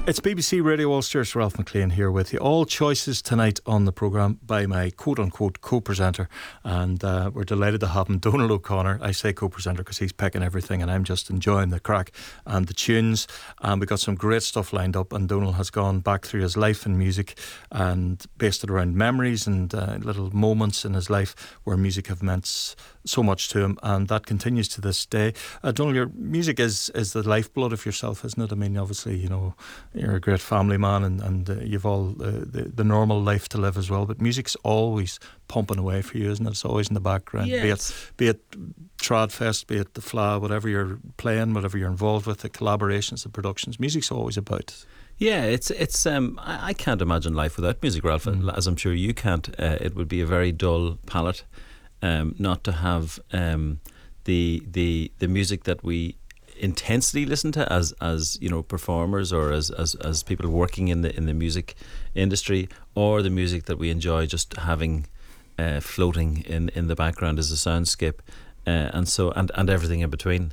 It's BBC Radio Ulster. It's Ralph McLean here with you. All choices tonight on the programme by my quote-unquote co-presenter, and we're delighted to have him, Donal O'Connor. I say co-presenter because he's picking everything and I'm just enjoying the crack and the tunes, and we've got some great stuff lined up, and Donal has gone back through his life in music and based it around memories and little moments in his life where music have meant so much to him, and that continues to this day. Donal, your music is the lifeblood of yourself, isn't it? I mean, obviously, you know, you're a great family man, and you've all the normal life to live as well, but music's always pumping away for you, isn't it? It's always in the background. Yes. Be it Tradfest, be it the Fla, whatever you're playing, whatever you're involved with, the collaborations, the productions, music's always about. Yeah, it's I can't imagine life without music, Ralph, as I'm sure you can't. It would be a very dull palette not to have the music that we intensely listen to as you know, performers, or as people working in the music industry, or the music that we enjoy just having floating in the background as a soundscape, and everything in between.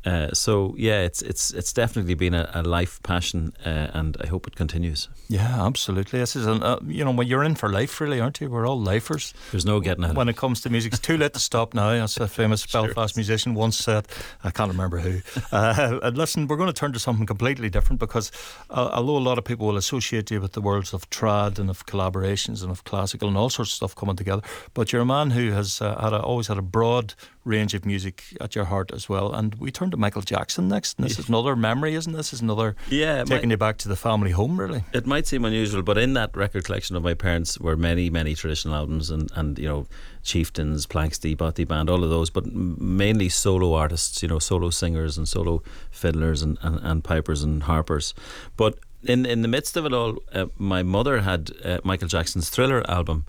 So yeah, it's definitely been a life passion, and I hope it continues. Yeah, absolutely. This is when you're in for life, really, aren't you? We're all lifers. There's no getting out when it comes to music. It's too late to stop now, as a famous Belfast musician once said. I can't remember who. And listen, we're going to turn to something completely different, because although a lot of people will associate you with the worlds of trad and of collaborations and of classical and all sorts of stuff coming together, but you're a man who has always had a broad range of music at your heart as well. And we turn to Michael Jackson next, and this is another memory, isn't this? This is another taking you back to the family home, really. It might seem unusual, but in that record collection of my parents were many traditional albums, and you know, Chieftains, Planks, Botti Band, all of those, but mainly solo artists, you know, solo singers and solo fiddlers and pipers and harpers. But in the midst of it all, my mother had Michael Jackson's Thriller album.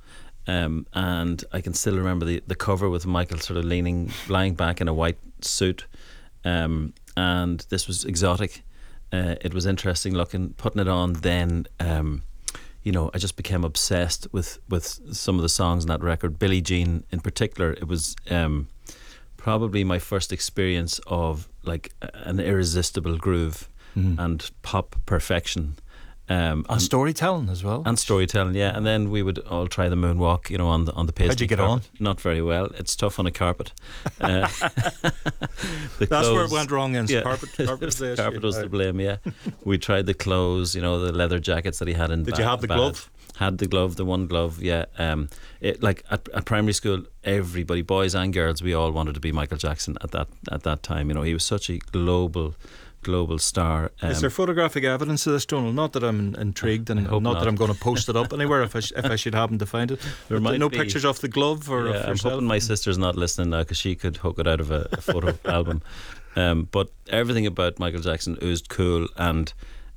And I can still remember the cover with Michael sort of lying back in a white suit, and this was exotic. It was interesting looking. Putting it on then, you know, I just became obsessed with some of the songs in that record. Billie Jean in particular, it was probably my first experience of like an irresistible groove and pop perfection. And storytelling as well. And storytelling, yeah. And then we would all try the moonwalk, you know, on the pastry. How'd you get carpet. on? Not very well. It's tough on a carpet. That's where it went wrong. In carpet was the issue. Carpet was to blame. Yeah, we tried the clothes, you know, the leather jackets that he had in. Did you have the glove? Had the glove, the one glove. Yeah. Like at primary school, everybody, boys and girls, we all wanted to be Michael Jackson at that time. You know, he was such a global star. Is there photographic evidence of this, Donal? Not that I'm intrigued, and not that I'm going to post it up anywhere if I should happen to find it. There might no be pictures of the glove or of yourself? I'm hoping my sister's not listening now, because she could hook it out of a photo album. But everything about Michael Jackson oozed cool, and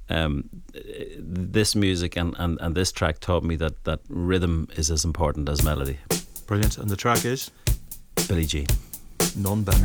this music and this track taught me that rhythm is as important as melody. Brilliant. And the track is? Billie Jean. None better.